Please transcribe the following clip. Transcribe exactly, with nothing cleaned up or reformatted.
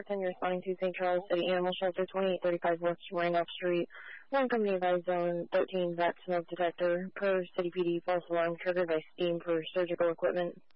ten, you're responding to Saint Charles City Animal Shelter, twenty-eight thirty-five West Randolph Street. One company advised zone thirteen, vac smoke detector per City P D, false alarm triggered by steam for surgical equipment.